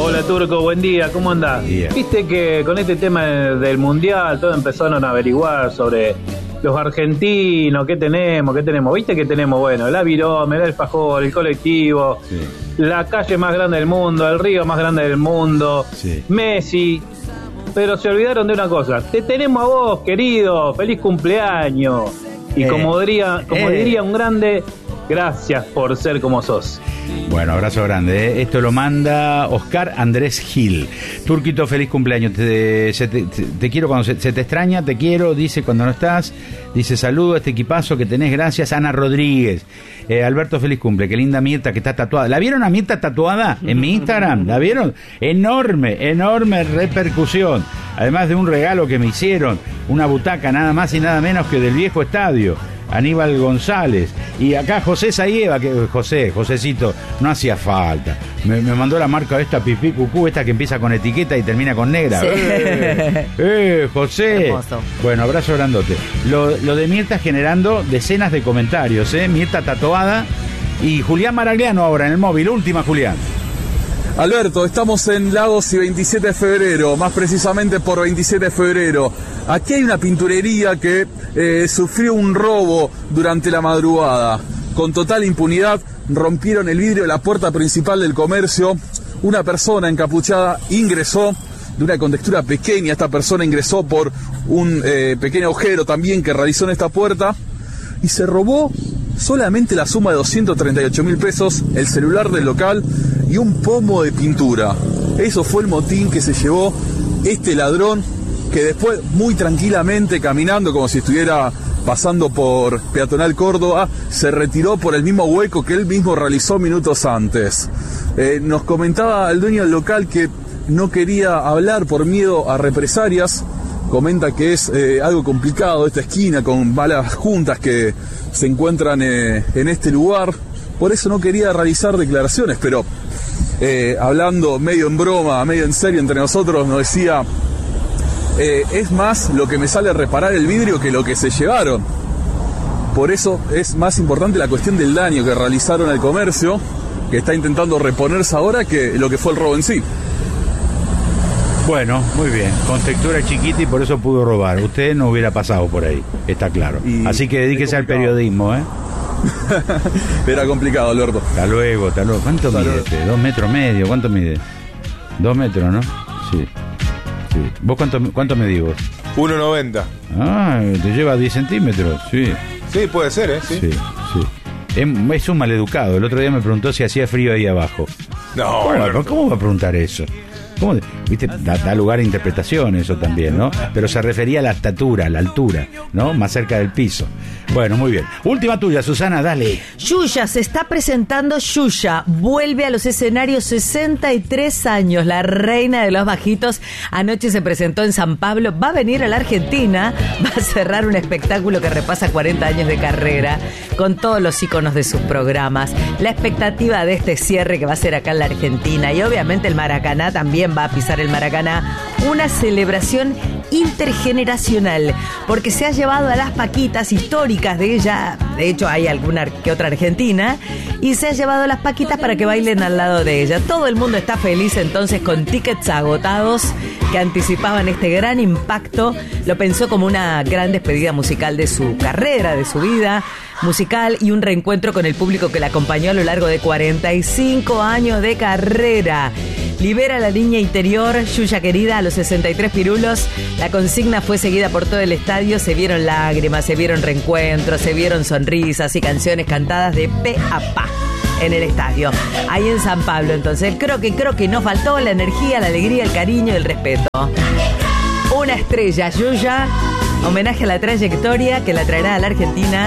Hola Turco, buen día, ¿cómo andás? Viste que con este tema del mundial todos empezaron a averiguar sobre los argentinos, qué tenemos, viste que tenemos, bueno, el Avirome, el Alfajor, el colectivo, sí, la calle más grande del mundo, el río más grande del mundo, sí, Messi, pero se olvidaron de una cosa, te tenemos a vos, querido, feliz cumpleaños, y como diría un grande, gracias por ser como sos. Bueno, abrazo grande, Esto lo manda Oscar Andrés Gil. Turquito, feliz cumpleaños. Te quiero cuando se te extraña, te quiero, dice cuando no estás. Dice saludo a este equipazo que tenés, gracias. Ana Rodríguez. Alberto, feliz cumple. Qué linda Mirta que está tatuada. ¿La vieron a Mirta tatuada en mi Instagram? ¿La vieron? Enorme repercusión. Además de un regalo que me hicieron, una butaca nada más y nada menos que del viejo estadio. Aníbal González. Y acá José Saieva, que Josecito, no hacía falta. Me mandó la marca esta pipí cucú, esta que empieza con etiqueta y termina con negra. Sí. José. Hermoso. Bueno, abrazo grandote. Lo de Mirta generando decenas de comentarios, Mirta tatuada. Y Julián Maragliano ahora en el móvil. Última, Julián. Alberto, estamos en Lagos y 27 de febrero, más precisamente por 27 de febrero. Aquí hay una pinturería que sufrió un robo durante la madrugada. Con total impunidad rompieron el vidrio de la puerta principal del comercio. Una persona encapuchada ingresó de una contextura pequeña. Esta persona ingresó por un pequeño agujero también que realizó en esta puerta y se robó solamente la suma de 238.000 pesos, el celular del local y un pomo de pintura. Eso fue el motín que se llevó este ladrón, que después muy tranquilamente caminando como si estuviera pasando por Peatonal Córdoba, se retiró por el mismo hueco que él mismo realizó minutos antes. Nos comentaba el dueño del local que no quería hablar por miedo a represalias. Comenta que es algo complicado esta esquina con malas juntas que se encuentran en este lugar. Por eso no quería realizar declaraciones, pero hablando medio en broma, medio en serio entre nosotros, nos decía, es más lo que me sale reparar el vidrio que lo que se llevaron. Por eso es más importante la cuestión del daño que realizaron al comercio, que está intentando reponerse ahora, que lo que fue el robo en sí. Bueno, muy bien, con textura chiquita y por eso pudo robar. Usted no hubiera pasado por ahí, está claro. Así que dedíquese al periodismo, Era complicado, Alberto. Hasta luego. ¿Cuánto mide este? 2 metros medio, ¿cuánto mide? 2 metros, ¿no? Sí. ¿Vos cuánto medís vos? 1,90. Ah, te lleva 10 centímetros, sí. Sí, puede ser, Sí. Es un maleducado. El otro día me preguntó si hacía frío ahí abajo. No. ¿Cómo va a preguntar eso? ¿Cómo? ¿Viste? Da lugar a interpretación eso también, ¿no? Pero se refería a la estatura, a la altura, ¿no? Más cerca del piso. Bueno, muy bien. Última tuya, Susana, dale. Yuya, se está presentando Yuya. Vuelve a los escenarios, 63 años, la reina de los bajitos. Anoche se presentó en San Pablo. Va a venir a la Argentina. Va a cerrar un espectáculo que repasa 40 años de carrera con todos los íconos de sus programas. La expectativa de este cierre que va a ser acá en la Argentina. Y obviamente el Maracaná también va a pisar el Maracaná. Una celebración intergeneracional, porque se ha llevado a las Paquitas históricas de ella, de hecho hay alguna que otra argentina, y se ha llevado a las Paquitas para que bailen al lado de ella. Todo el mundo está feliz entonces con tickets agotados que anticipaban este gran impacto. Lo pensó como una gran despedida musical de su carrera, de su vida musical y un reencuentro con el público que la acompañó a lo largo de 45 años de carrera. Libera la niña interior, Yuya querida, a los 63 pirulos. La consigna fue seguida por todo el estadio. Se vieron lágrimas, se vieron reencuentros, se vieron sonrisas y canciones cantadas de pe a pa en el estadio. Ahí en San Pablo, entonces. Creo que no faltó la energía, la alegría, el cariño y el respeto. Una estrella, Yuya. Homenaje a la trayectoria que la traerá a la Argentina